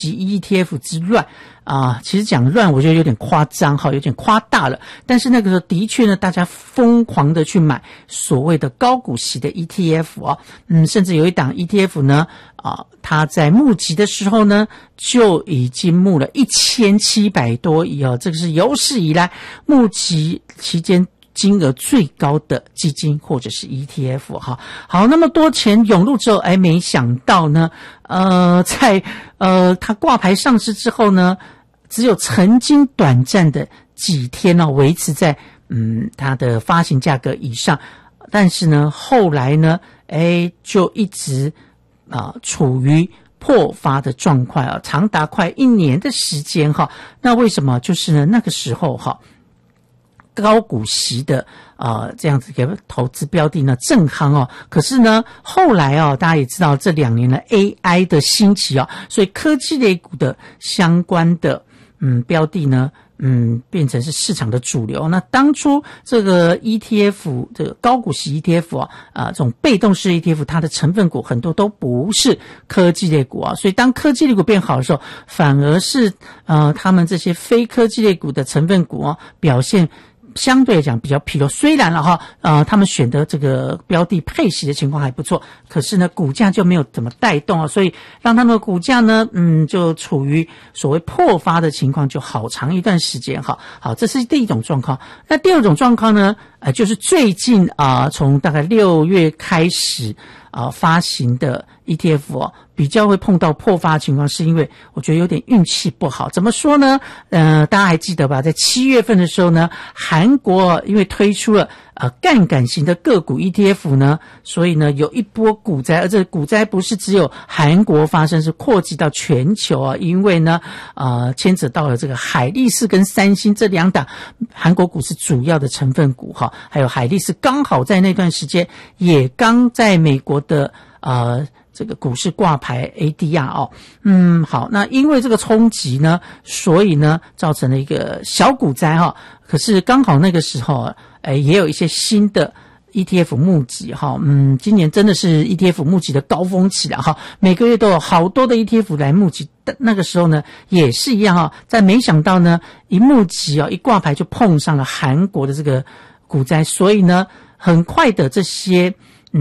ETF 之乱其实讲乱我觉得有点夸张有点夸大了，但是那个时候的确呢，大家疯狂的去买所谓的高股息的 ETF 甚至有一档 ETF 呢它在募集的时候呢就已经募了1700多亿这个是有史以来募集期间金额最高的基金或者是 ETF 好，那么多钱涌入之后没想到呢在它挂牌上市之后呢，只有曾经短暂的几天维持在它的发行价格以上，但是呢后来呢就一直处于破发的状况长达快1年的时间那为什么？就是呢那个时候高股息的这样子一个投资标的呢正夯可是呢后来大家也知道这2年的 AI 的兴起所以科技类股的相关的标的呢变成是市场的主流。那当初这个 ETF 这个高股息 ETF 这种被动式 ETF 它的成分股很多都不是科技类股所以当科技类股变好的时候，反而是他们这些非科技类股的成分股表现相对来讲比较疲弱，虽然他们选的这个标的配息的情况还不错，可是呢股价就没有怎么带动所以让他们的股价呢就处于所谓破发的情况，就好长一段时间好，这是第一种状况。那第二种状况呢就是最近从大概6月开始发行的 ETF 比较会碰到破发的情况，是因为我觉得有点运气不好。怎么说呢？大家还记得吧？在7月份的时候呢，韩国因为推出了杠杆型的个股 ETF 呢，所以呢有一波股灾，而这股灾不是只有韩国发生，是扩及到全球因为呢牵扯到了这个海力士跟三星这2档韩国股市主要的成分股还有海力士刚好在那段时间也刚在美国的这个股市挂牌 ADR 好，那因为这个冲击呢，所以呢造成了一个小股灾可是刚好那个时候也有一些新的 ETF 募集今年真的是 ETF 募集的高峰期了每个月都有好多的 ETF 来募集，那个时候呢也是一样在没想到呢一募集一挂牌就碰上了韩国的这个股灾，所以呢很快的这些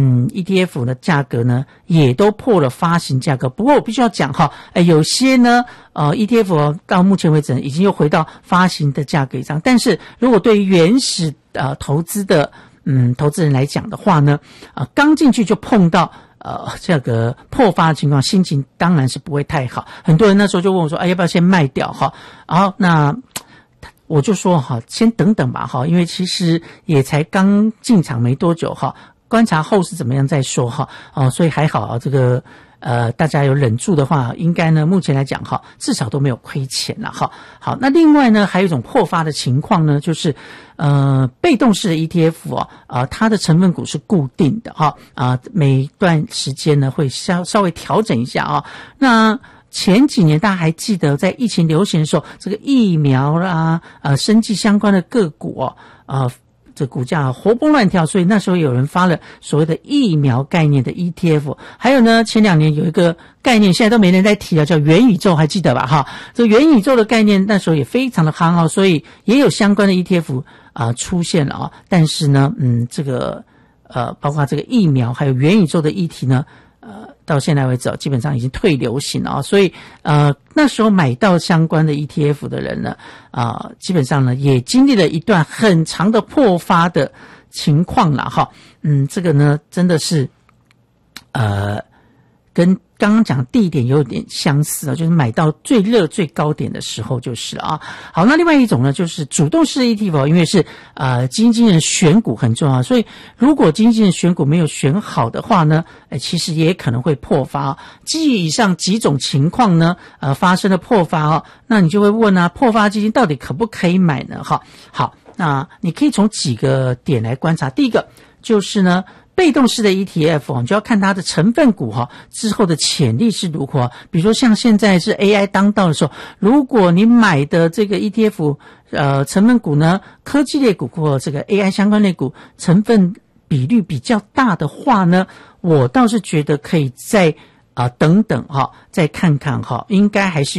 ETF 的价格呢也都破了发行价格。不过我必须要讲有些呢ETF 到目前为止已经又回到发行的价格以上，但是如果对于原始投资的投资人来讲的话呢刚进去就碰到这个破发的情况，心情当然是不会太好。很多人那时候就问我说要不要先卖掉然后那我就说先等等吧因为其实也才刚进场没多久观察后市怎么样再说所以还好这个大家有忍住的话，应该呢目前来讲至少都没有亏钱了好，那另外呢还有一种破发的情况呢，就是被动式的 ETF 它的成分股是固定的每段时间呢会稍微调整一下那前几年大家还记得在疫情流行的时候，这个疫苗啦生技相关的个股这股价活蹦乱跳，所以那时候有人发了所谓的疫苗概念的 ETF。还有呢，前2年有一个概念现在都没人在提了，叫元宇宙，还记得吧这个元宇宙的概念那时候也非常的夯所以也有相关的 ETF 出现了但是呢这个包括这个疫苗还有元宇宙的议题呢到现在为止基本上已经退流行了所以那时候买到相关的 ETF 的人呢基本上呢也经历了一段很长的破发的情况了这个呢真的是跟刚刚讲地点有点相似就是买到最热最高点的时候就是了好，那另外一种呢就是主动式 ETF 因为是基金经理人选股很重要，所以如果基金经理人选股没有选好的话呢其实也可能会破发基于以上几种情况呢发生了破发那你就会问破发基金到底可不可以买呢好，那你可以从几个点来观察。第一个就是呢被动式的 ETF 你就要看它的成分股之后的潜力是如何。比如说像现在是 AI 当道的时候，如果你买的这个 ETF 成分股呢科技类股或这个 AI 相关类股成分比率比较大的话呢，我倒是觉得可以在等等哈，再看看哈，应该还是